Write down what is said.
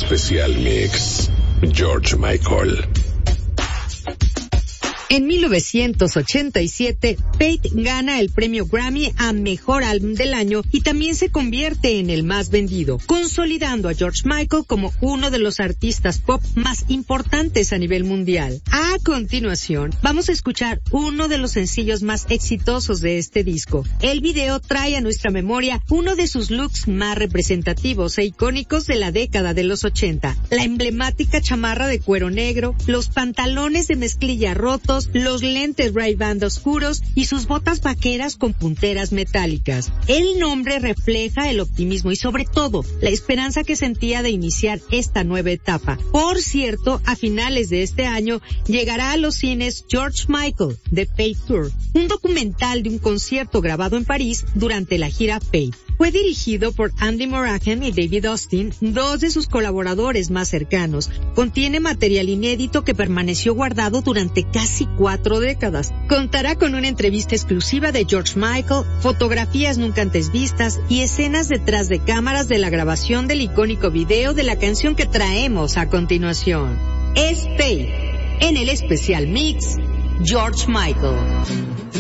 especial mix, George Michael. En 1987, Faith gana el premio Grammy a Mejor Álbum del Año y también se convierte en el más vendido, consolidando a George Michael como uno de los artistas pop más importantes a nivel mundial. A continuación, vamos a escuchar uno de los sencillos más exitosos de este disco. El video trae a nuestra memoria uno de sus looks más representativos e icónicos de la década de los 80. La emblemática chamarra de cuero negro, los pantalones de mezclilla rotos, los lentes Ray-Ban oscuros y sus botas vaqueras con punteras metálicas. El nombre refleja el optimismo y sobre todo la esperanza que sentía de iniciar esta nueva etapa. Por cierto, a finales de este año llegará a los cines George Michael, The Faith Tour, un documental de un concierto grabado en París durante la gira Faith. Fue dirigido por Andy Morahan y David Austin, dos de sus colaboradores más cercanos. Contiene material inédito que permaneció guardado durante casi 4 décadas. Contará con una entrevista exclusiva de George Michael, fotografías nunca antes vistas y escenas detrás de cámaras de la grabación del icónico video de la canción que traemos a continuación. Es Faith, en el especial mix, George Michael.